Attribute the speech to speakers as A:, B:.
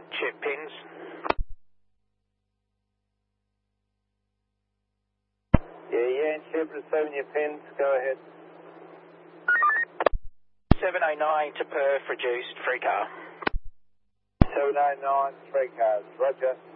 A: chip pins.
B: Yeah, chip receiving your pins, go ahead.
A: 709 to Perth, reduced, 3 car.
B: 709, 3 cars, roger.